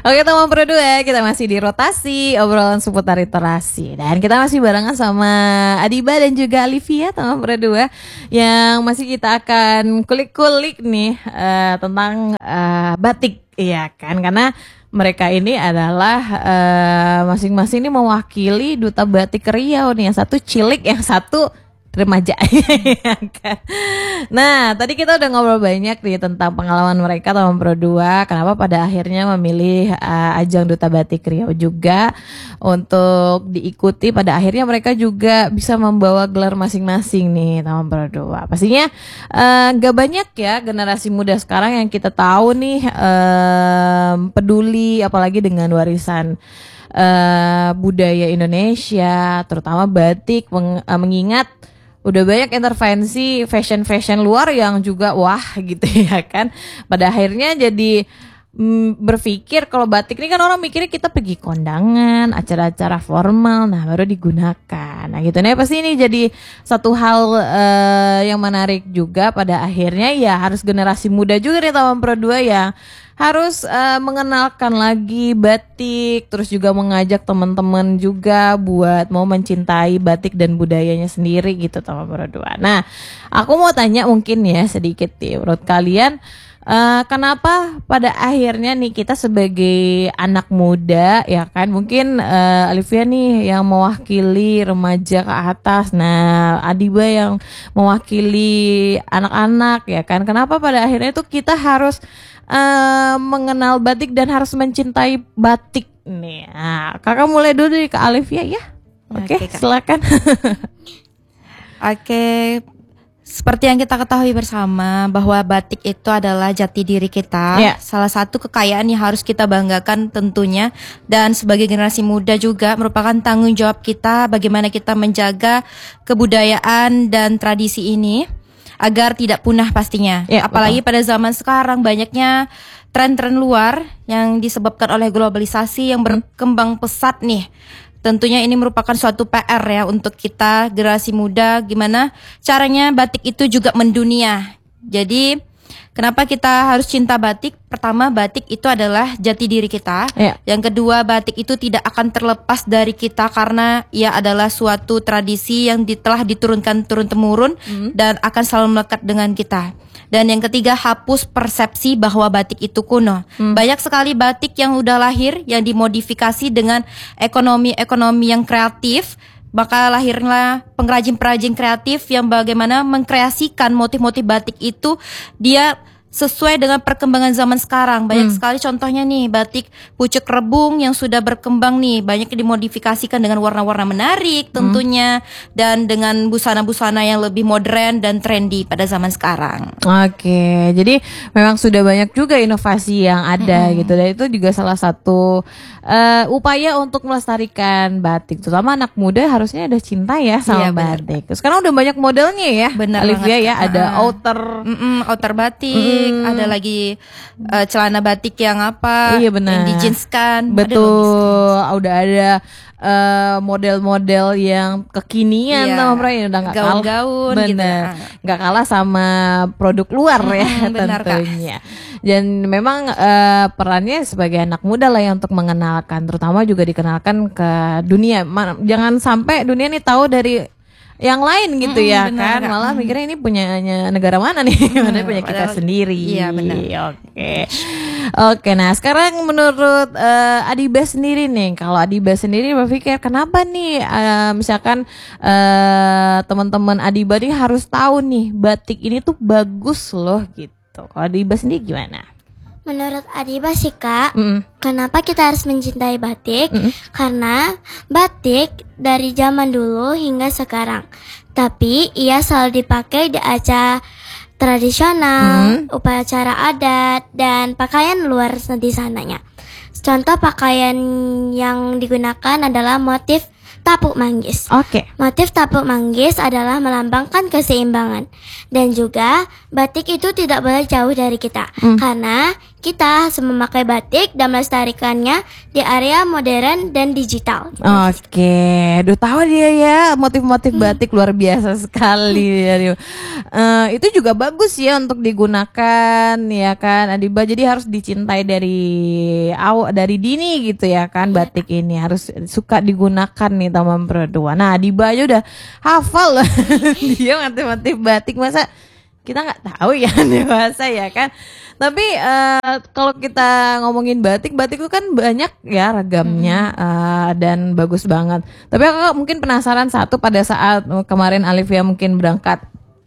Oke teman Pro 2, kita masih di rotasi obrolan seputar literasi. Dan kita masih barengan sama Adiba dan juga Alivia teman Pro 2, yang masih kita akan kulik-kulik nih tentang batik. Iya kan, karena mereka ini adalah masing-masing ini mewakili duta batik Riau nih. Yang satu cilik, yang satu remaja. Nah, tadi kita udah ngobrol banyak nih tentang pengalaman mereka teman Pro 2. Kenapa pada akhirnya memilih ajang Duta Batik Riau juga untuk diikuti. Pada akhirnya mereka juga bisa membawa gelar masing-masing nih teman Pro 2. Pastinya gak banyak ya generasi muda sekarang yang kita tahu nih peduli apalagi dengan warisan budaya Indonesia, terutama batik, mengingat udah banyak intervensi fashion luar yang juga wah gitu ya kan. Pada akhirnya jadi berpikir kalau batik ini kan orang mikirnya kita pergi kondangan, acara-acara formal, nah baru digunakan. Nah gitu, nah pasti ini jadi satu hal yang menarik juga. Pada akhirnya ya harus generasi muda juga nih teman Pro 2 yang harus mengenalkan lagi batik, terus juga mengajak teman-teman juga buat mau mencintai batik dan budayanya sendiri gitu teman Pro 2. Nah, aku mau tanya mungkin ya sedikit nih, menurut kalian kenapa pada akhirnya nih kita sebagai anak muda ya kan, mungkin Alivia nih yang mewakili remaja ke atas, nah Adiba yang mewakili anak-anak ya kan, kenapa pada akhirnya tuh kita harus mengenal batik dan harus mencintai batik nih. Nah, kakak mulai dulu dari ke Alivia ya. Oke, silakan. Oke. Seperti yang kita ketahui bersama bahwa batik itu adalah jati diri kita, salah satu kekayaan yang harus kita banggakan tentunya, dan sebagai generasi muda juga merupakan tanggung jawab kita bagaimana kita menjaga kebudayaan dan tradisi ini agar tidak punah pastinya. Apalagi pada zaman sekarang banyaknya tren-tren luar yang disebabkan oleh globalisasi yang berkembang pesat nih. Tentunya ini merupakan suatu PR ya untuk kita generasi muda, gimana caranya batik itu juga mendunia. Jadi kenapa kita harus cinta batik? Pertama, batik itu adalah jati diri kita. Yang kedua, batik itu tidak akan terlepas dari kita karena ia adalah suatu tradisi yang telah diturunkan turun-temurun dan akan selalu melekat dengan kita. Dan yang ketiga, hapus persepsi bahwa batik itu kuno. Banyak sekali batik yang udah lahir yang dimodifikasi dengan ekonomi yang kreatif. Maka lahirlah pengrajin-pengrajin kreatif yang bagaimana mengkreasikan motif-motif batik itu dia sesuai dengan perkembangan zaman sekarang. Banyak sekali contohnya nih, batik pucuk rebung yang sudah berkembang nih, banyak dimodifikasikan dengan warna-warna menarik tentunya, dan dengan busana-busana yang lebih modern dan trendy pada zaman sekarang. Oke, jadi memang sudah banyak juga inovasi yang ada gitu, dan itu juga salah satu upaya untuk melestarikan batik, terutama anak muda harusnya ada cinta ya sama batik. Sekarang udah banyak modelnya ya, benar Alivia ya, ada outer batik, ada lagi celana batik yang apa, yang dijeanskan. Betul, udah ada model-model yang kekinian sama mereka, udah nggak kalah, gaun-gaun gitu. Nggak kalah sama produk luar ya tentunya. Dan memang perannya sebagai anak muda lah ya untuk mengenalkan, terutama juga dikenalkan ke dunia. Jangan sampai dunia nih tahu dari yang lain gitu ya kan, malah mikirnya ini punyanya negara mana nih, padahal punya kita sendiri. Iya benar. Oke, nah sekarang menurut Adiba sendiri nih, kalau Adiba sendiri berpikir kenapa nih misalkan teman-teman Adiba nih harus tahu nih batik ini tuh bagus loh gitu. Kalau Adiba sendiri gimana? Menurut Adiba sih Kak, kenapa kita harus mencintai batik? Karena batik dari zaman dulu hingga sekarang, tapi ia selalu dipakai di acara tradisional, upacara adat, dan pakaian luar di sananya. Contoh pakaian yang digunakan adalah motif tapuk manggis. Motif tapuk manggis adalah melambangkan keseimbangan, dan juga batik itu tidak boleh jauh dari kita, karena kita harus memakai batik dan melestarikannya di area modern dan digital. Oke, udah tahu dia ya motif-motif batik luar biasa sekali. Itu juga bagus ya untuk digunakan ya kan Adiba. Jadi harus dicintai dari dini gitu ya kan, batik ini harus suka digunakan nih teman berdua. Nah Adiba aja udah hafal loh dia motif-motif batik, masa kita nggak tahu ya dewasa ya kan. Tapi kalau kita ngomongin batik itu kan banyak ya ragamnya dan bagus banget. Tapi aku mungkin penasaran satu, pada saat kemarin Alivia mungkin berangkat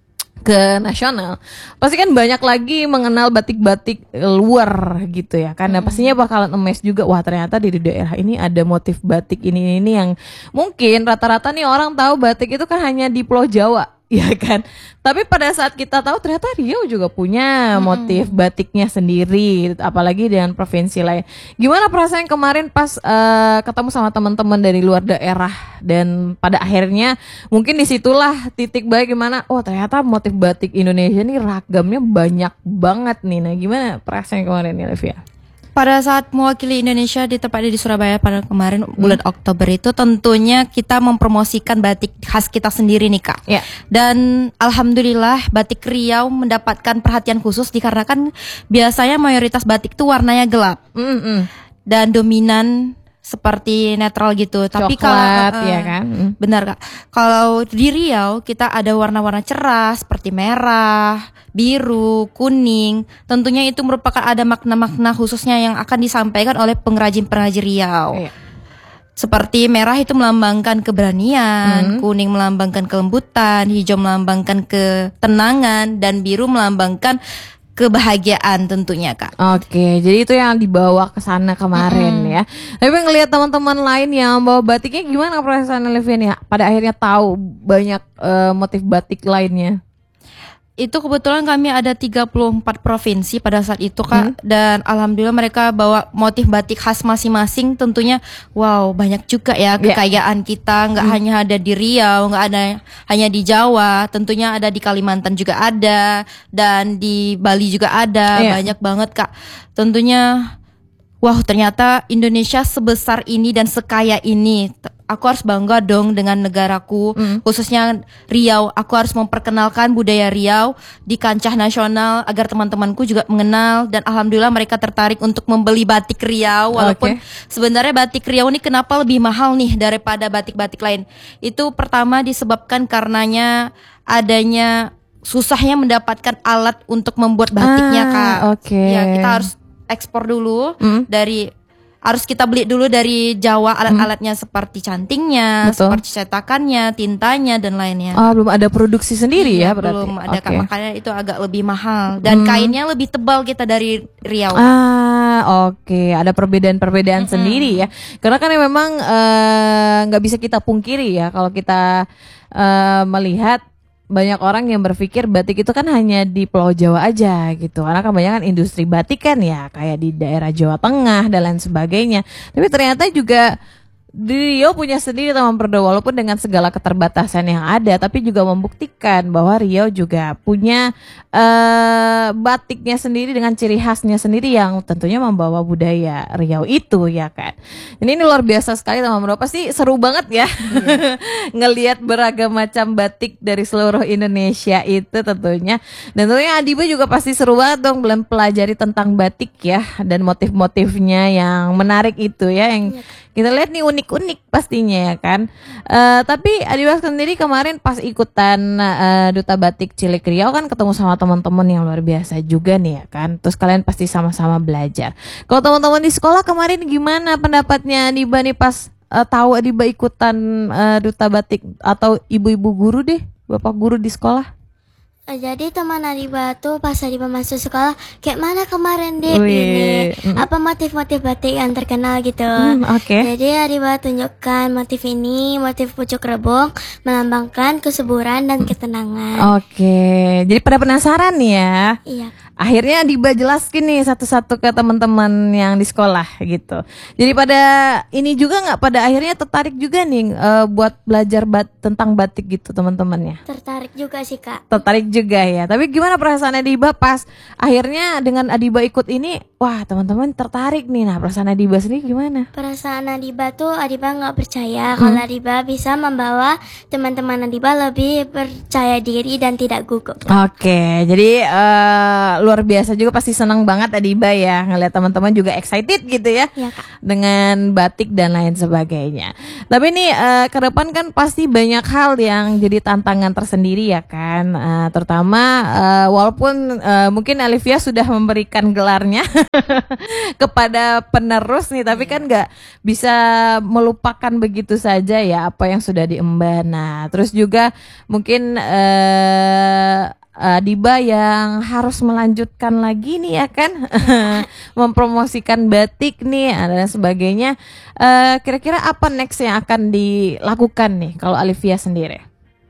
ke nasional, pasti kan banyak lagi mengenal batik-batik luar gitu ya kan. Nah, pastinya bakalan emes juga, wah ternyata di daerah ini ada motif batik ini yang mungkin rata-rata nih orang tahu batik itu kan hanya di Pulau Jawa ya kan. Tapi pada saat kita tahu ternyata Riau juga punya motif batiknya sendiri, apalagi dengan provinsi lain. Gimana perasaan kemarin pas ketemu sama teman-teman dari luar daerah, dan pada akhirnya mungkin disitulah titik balik gimana, oh ternyata motif batik Indonesia ini ragamnya banyak banget nih. Nah gimana perasaan kemarin nih Olivia? Pada saat mewakili Indonesia di tepatnya di Surabaya pada kemarin bulan Oktober itu, tentunya kita mempromosikan batik khas kita sendiri nih Kak. Yeah. Dan alhamdulillah batik Riau mendapatkan perhatian khusus dikarenakan biasanya mayoritas batik itu warnanya gelap dan dominan seperti netral gitu. Tapi coklat, kalau ya kan? Benar Kak. Kalau di Riau kita ada warna-warna cerah seperti merah, biru, kuning. Tentunya itu merupakan ada makna-makna khususnya yang akan disampaikan oleh pengrajin-pengrajin Riau. Iya. Seperti merah itu melambangkan keberanian, kuning melambangkan kelembutan, hijau melambangkan ketenangan, dan biru melambangkan kebahagiaan tentunya Kak. Oke, jadi itu yang dibawa ke sana kemarin ya. Tapi ngelihat teman-teman lain yang bawa batiknya, gimana perasaan Olivia nih? Pada akhirnya tahu banyak motif batik lainnya. Itu kebetulan kami ada 34 provinsi pada saat itu Kak, dan alhamdulillah mereka bawa motif batik khas masing-masing. Tentunya wow, banyak juga ya kekayaan kita, nggak hanya ada di Riau, nggak ada hanya di Jawa, tentunya ada di Kalimantan juga ada, dan di Bali juga ada, banyak banget Kak. Tentunya wow, ternyata Indonesia sebesar ini dan sekaya ini. Aku harus bangga dong dengan negaraku, khususnya Riau. Aku harus memperkenalkan budaya Riau di kancah nasional agar teman-temanku juga mengenal, dan alhamdulillah mereka tertarik untuk membeli batik Riau. Walaupun sebenarnya batik Riau ini kenapa lebih mahal nih daripada batik-batik lain? Itu pertama disebabkan karenanya adanya susahnya mendapatkan alat untuk membuat batiknya Kak. Ya, kita harus ekspor dulu harus kita beli dulu dari Jawa alat-alatnya seperti cantingnya, seperti cetakannya, tintanya dan lainnya. Oh, belum ada produksi sendiri ya berarti? Belum ada Kak, makanya itu agak lebih mahal, dan kainnya lebih tebal kita dari Riau. Oke, ada perbedaan-perbedaan sendiri ya. Karena kan memang nggak bisa kita pungkiri ya kalau kita melihat banyak orang yang berpikir batik itu kan hanya di Pulau Jawa aja gitu, karena kebanyakan industri batik kan ya kayak di daerah Jawa Tengah dan lain sebagainya. Tapi ternyata juga Riau punya sendiri teman berdua, walaupun dengan segala keterbatasan yang ada, tapi juga membuktikan bahwa Riau juga punya batiknya sendiri dengan ciri khasnya sendiri yang tentunya membawa budaya Riau itu ya kan. Ini luar biasa sekali teman berdua, pasti seru banget ya ngelihat beragam macam batik dari seluruh Indonesia itu tentunya. Dan tentunya Adiba juga pasti seru banget dong belum pelajari tentang batik ya, dan motif-motifnya yang menarik itu ya, yang kita lihat nih unik-unik pastinya ya kan. Tapi Adiba sendiri kemarin pas ikutan Duta Batik Cilik Riau kan ketemu sama teman-teman yang luar biasa juga nih ya kan. Terus kalian pasti sama-sama belajar. Kalau teman-teman di sekolah kemarin gimana pendapatnya Adiba nih pas tahu Adiba ikutan Duta Batik, atau ibu-ibu guru deh, bapak guru di sekolah? Jadi teman Adiba tuh pas Adiba masuk sekolah, kayak mana kemarin deh ini apa motif-motif batik yang terkenal gitu. Jadi Adiba tunjukkan motif ini, motif pucuk rebung melambangkan kesuburan dan ketenangan. Jadi pada penasaran nih ya. Iya. akhirnya Adiba jelaskin nih satu-satu ke teman-teman yang di sekolah gitu. Jadi pada ini juga nggak, pada akhirnya tertarik juga nih buat belajar tentang batik gitu teman-temannya. Tertarik juga sih Kak. Tertarik juga ya. Tapi gimana perasaan Adiba pas akhirnya dengan Adiba ikut ini? Wah, teman-teman tertarik nih. Nah, perasaan Adiba sendiri gimana? Perasaan Adiba tuh, Adiba nggak percaya kalau Adiba bisa membawa teman-teman Adiba lebih percaya diri dan tidak gugup. Oke, jadi luar biasa juga, pasti senang banget Adiba ya ngeliat teman-teman juga excited gitu ya, Kak, dengan batik dan lain sebagainya. Tapi nih ke depan kan pasti banyak hal yang jadi tantangan tersendiri ya kan, terutama walaupun mungkin Alivia sudah memberikan gelarnya kepada penerus nih, tapi kan nggak bisa melupakan begitu saja ya apa yang sudah diemban. Nah, terus juga mungkin Adiba yang harus melanjutkan lagi nih ya kan, mempromosikan batik nih dan sebagainya. Kira-kira apa next yang akan dilakukan nih kalau Alivia sendiri?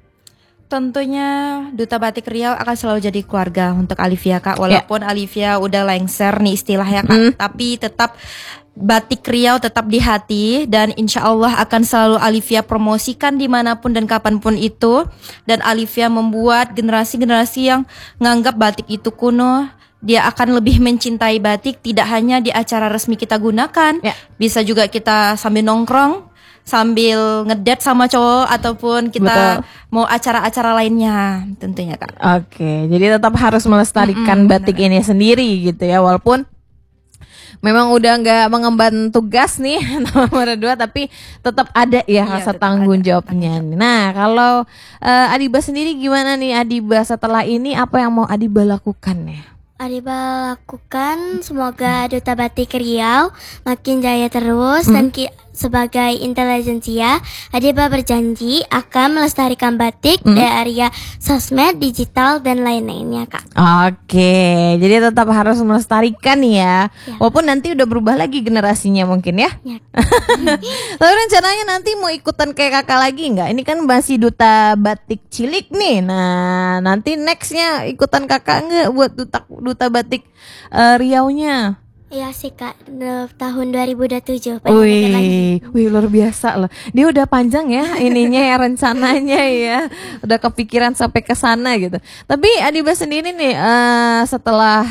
Tentunya Duta Batik Riau akan selalu jadi keluarga untuk Alivia Kak. Walaupun Alivia udah lengser nih istilahnya Kak, tapi tetap Batik Riau tetap di hati, dan insya Allah akan selalu Alivia promosikan dimanapun dan kapanpun itu. Dan Alivia membuat generasi-generasi yang nganggap batik itu kuno, dia akan lebih mencintai batik, tidak hanya di acara resmi kita gunakan, bisa juga kita sambil nongkrong, sambil ngedate sama cowok, ataupun kita mau acara-acara lainnya tentunya Kak. Oke, jadi tetap harus melestarikan batik ini sendiri gitu ya, walaupun memang udah nggak mengemban tugas nih nomor 2, tapi tetap ada ya rasa tanggung jawabnya. Nah, kalau Adiba sendiri gimana nih Adiba setelah ini, apa yang mau Adiba lakukan ya? Adiba lakukan semoga Duta Batik Riau makin jaya terus, dan sebagai intelijensia, Adiba berjanji akan melestarikan batik di area sosmed, digital, dan lain-lainnya Kak. Oke, jadi tetap harus melestarikan ya. Walaupun nanti udah berubah lagi generasinya mungkin ya. Tapi rencananya nanti mau ikutan kayak kakak lagi nggak? Ini kan masih Duta Batik Cilik nih. Nah, nanti nextnya ikutan kakak nggak buat Duta Batik Riau-nya? Iya sih Kak, tahun 2027. Wih, luar biasa loh. Dia udah panjang ya ininya ya, rencananya ya. Udah kepikiran sampai ke sana gitu. Tapi Adiba sendiri nih setelah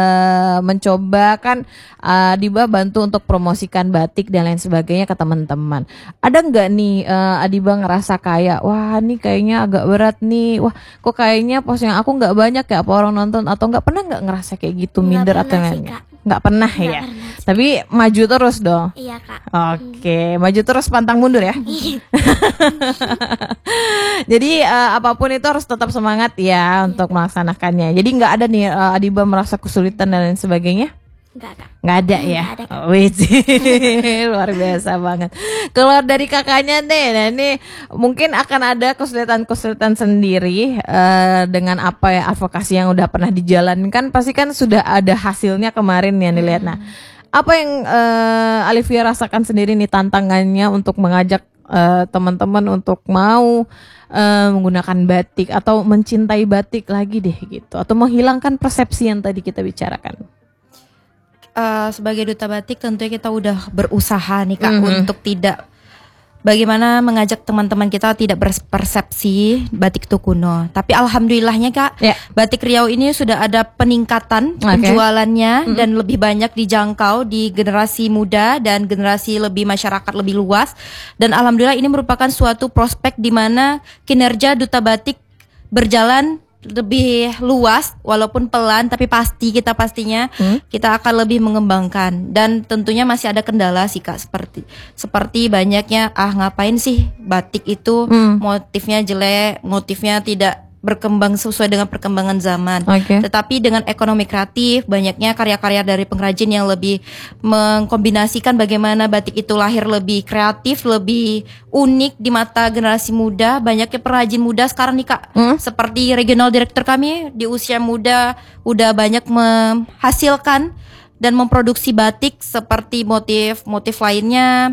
mencoba kan, Adiba bantu untuk promosikan batik dan lain sebagainya ke teman-teman. Ada nggak nih Adiba ngerasa kayak, wah ini kayaknya agak berat nih. Wah, kok kayaknya posting aku nggak banyak ya apa orang nonton, atau nggak pernah nggak ngerasa kayak gitu, minder atau enggak? Nggak pernah ya, tapi maju terus dong. Iya Kak. Oke, maju terus pantang mundur ya. Jadi apapun itu harus tetap semangat ya untuk melaksanakannya. Jadi nggak ada nih Adiba merasa kesulitan dan lain sebagainya. Nggak ada ya. Wih, luar biasa banget. Keluar dari kakaknya deh, nah ini mungkin akan ada kesulitan-kesulitan sendiri dengan apa ya, advokasi yang udah pernah dijalankan, pasti kan sudah ada hasilnya kemarin yang dilihat. Nah, apa yang Alivia rasakan sendiri nih tantangannya untuk mengajak teman-teman untuk mau menggunakan batik atau mencintai batik lagi deh gitu, atau menghilangkan persepsi yang tadi kita bicarakan? Sebagai Duta Batik tentunya kita udah berusaha nih Kak untuk tidak, bagaimana mengajak teman-teman kita tidak berpersepsi batik itu kuno. Tapi alhamdulillahnya Kak, Batik Riau ini sudah ada peningkatan penjualannya dan lebih banyak dijangkau di generasi muda dan generasi lebih masyarakat lebih luas. Dan alhamdulillah ini merupakan suatu prospek di mana kinerja Duta Batik berjalan lebih luas, walaupun pelan tapi pasti pastinya kita akan lebih mengembangkan. Dan tentunya masih ada kendala sih Kak, seperti banyaknya ngapain sih batik itu motifnya jelek, motifnya tidak berkembang sesuai dengan perkembangan zaman. Tetapi dengan ekonomi kreatif, banyaknya karya-karya dari pengrajin yang lebih mengkombinasikan bagaimana batik itu lahir lebih kreatif, lebih unik di mata generasi muda. Banyaknya pengrajin muda sekarang nih Kak, seperti regional director kami di usia muda udah banyak menghasilkan dan memproduksi batik seperti motif-motif lainnya,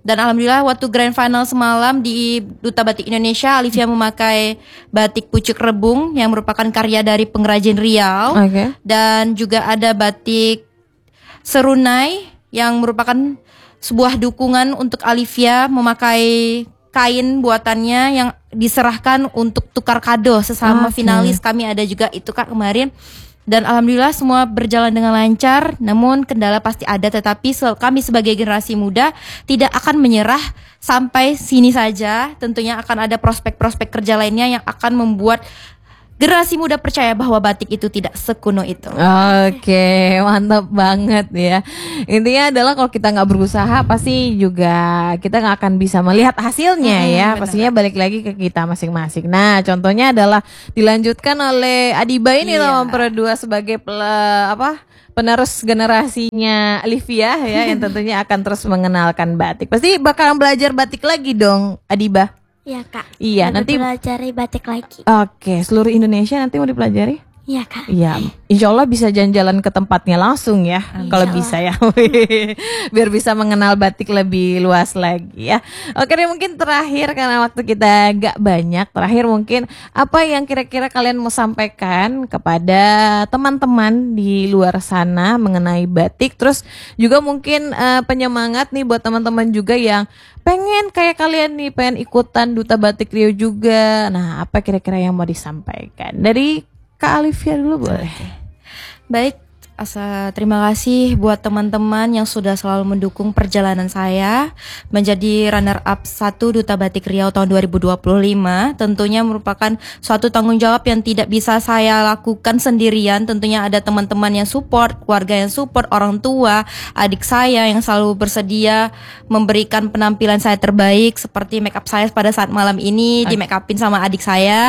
Dan alhamdulillah waktu grand final semalam di Duta Batik Indonesia, Alivia memakai batik pucuk rebung yang merupakan karya dari pengrajin Riau. Dan juga ada batik serunai yang merupakan sebuah dukungan untuk Alivia memakai kain buatannya yang diserahkan untuk tukar kado sesama finalis. Kami ada juga itu Kak kemarin. Dan alhamdulillah semua berjalan dengan lancar, namun kendala pasti ada, tetapi kami sebagai generasi muda tidak akan menyerah sampai sini saja. Tentunya akan ada prospek-prospek kerja lainnya yang akan membuat generasi muda percaya bahwa batik itu tidak sekuno itu. Oke, mantap banget ya. Intinya adalah kalau kita nggak berusaha pasti juga kita nggak akan bisa melihat hasilnya ya. Bener. Pastinya balik lagi ke kita masing-masing. Nah, contohnya adalah dilanjutkan oleh Adiba ini loh, Memperdua sebagai penerus generasinya Alivia ya, yang tentunya akan terus mengenalkan batik. Pasti bakalan belajar batik lagi dong, Adiba. Iya Kak. Iya, nanti pelajari batik lagi. Oke, seluruh Indonesia nanti mau dipelajari? Iya Kak. Iya, insya Allah bisa jalan-jalan ke tempatnya langsung ya, kalau bisa ya, biar bisa mengenal batik lebih luas lagi ya. Oke deh, mungkin terakhir karena waktu kita gak banyak, terakhir mungkin apa yang kira-kira kalian mau sampaikan kepada teman-teman di luar sana mengenai batik, terus juga mungkin penyemangat nih buat teman-teman juga yang pengen kayak kalian nih, pengen ikutan Duta Batik Riau juga. Nah, apa kira-kira yang mau disampaikan dari Kak Alivia dulu boleh? Baik, terima kasih buat teman-teman yang sudah selalu mendukung perjalanan saya menjadi runner up 1 Duta Batik Riau tahun 2025. Tentunya merupakan suatu tanggung jawab yang tidak bisa saya lakukan sendirian. Tentunya ada teman-teman yang support, keluarga yang support, orang tua, adik saya yang selalu bersedia memberikan penampilan saya terbaik, seperti make up saya pada saat malam ini di make upin sama adik saya.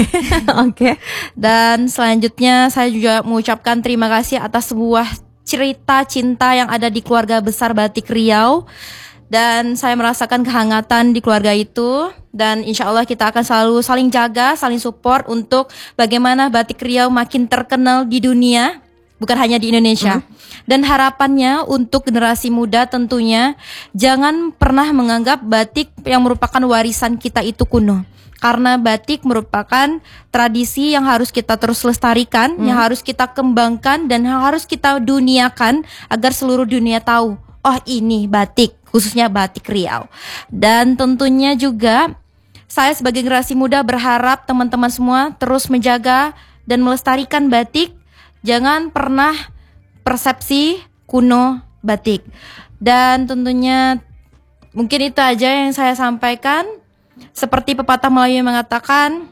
Oke. Dan selanjutnya saya juga mengucapkan terima kasih atas sebuah cerita cinta yang ada di keluarga besar Batik Riau, dan saya merasakan kehangatan di keluarga itu. Dan insya Allah kita akan selalu saling jaga, saling support untuk bagaimana Batik Riau makin terkenal di dunia, bukan hanya di Indonesia. Dan harapannya untuk generasi muda tentunya jangan pernah menganggap batik yang merupakan warisan kita itu kuno. Karena batik merupakan tradisi yang harus kita terus lestarikan, yang harus kita kembangkan, dan yang harus kita duniakan agar seluruh dunia tahu, oh ini batik, khususnya Batik Riau. Dan tentunya juga saya sebagai generasi muda berharap teman-teman semua terus menjaga dan melestarikan batik. Jangan pernah persepsi kuno batik. Dan tentunya mungkin itu aja yang saya sampaikan. Seperti pepatah Melayu yang mengatakan,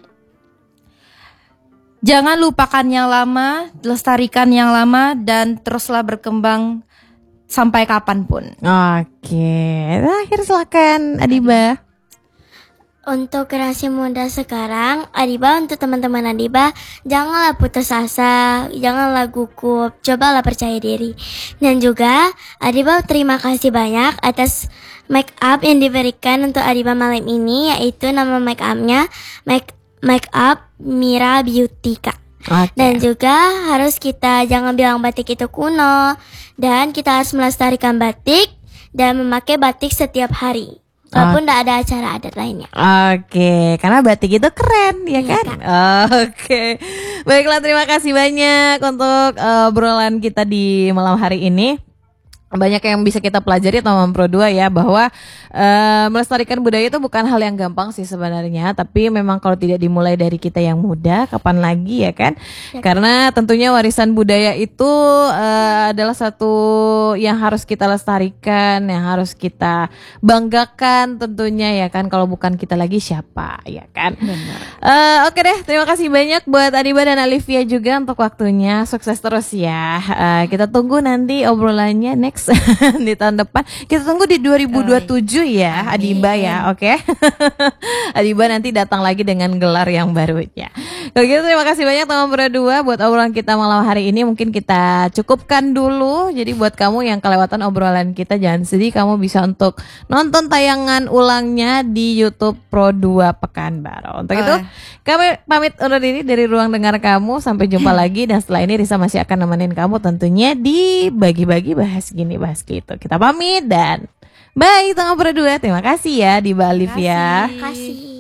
jangan lupakan yang lama, lestarikan yang lama, dan teruslah berkembang sampai kapanpun. Oke, terakhir silakan Adiba. Untuk generasi muda sekarang, Adiba, untuk teman-teman Adiba, janganlah putus asa, janganlah gugup, cobalah percaya diri. Dan juga Adiba terima kasih banyak atas make up yang diberikan untuk Adiba malam ini, yaitu nama make upnya make up Mira Beauty Kak. Dan juga harus kita jangan bilang batik itu kuno, dan kita harus melestarikan batik dan memakai batik setiap hari. Walaupun tidak ada acara adat lainnya. Oke, karena batik itu keren, ya kan? Oke, baiklah, terima kasih banyak untuk obrolan kita di malam hari ini. Banyak yang bisa kita pelajari atau Memperdua ya, bahwa melestarikan budaya itu bukan hal yang gampang sih sebenarnya, tapi memang kalau tidak dimulai dari kita yang muda, kapan lagi ya kan? Karena tentunya warisan budaya itu adalah satu yang harus kita lestarikan, yang harus kita banggakan tentunya ya kan. Kalau bukan kita lagi siapa ya kan? Oke deh, terima kasih banyak buat Adiba dan Alivia juga untuk waktunya. Sukses terus ya. Kita tunggu nanti obrolannya next di tahun depan. Kita tunggu di 2027 ya, Adiba ya, oke? Adiba nanti datang lagi dengan gelar yang barunya. Kalau gitu terima kasih banyak teman Memperdua buat obrolan kita malam hari ini. Mungkin kita cukupkan dulu. Jadi buat kamu yang kelewatan obrolan kita, jangan sedih, kamu bisa untuk nonton tayangan ulangnya di YouTube Pro2 Pekanbaru. Untuk itu kami pamit undur diri dari ruang dengar kamu. Sampai jumpa lagi, dan setelah ini Risa masih akan nemenin kamu tentunya di bagi-bagi bahas gini bahas gitu. Kita pamit dan Bye Tengah Berdua. Terima kasih ya di Balif ya. Terima kasih.